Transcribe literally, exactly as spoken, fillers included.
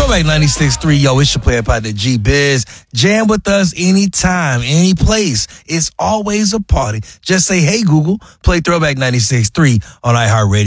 Throwback ninety-six point three, yo, it's your player partner G-Biz. Jam with us anytime, any place. It's always a party. Just say, hey, Google, play Throwback ninety-six point three on iHeartRadio.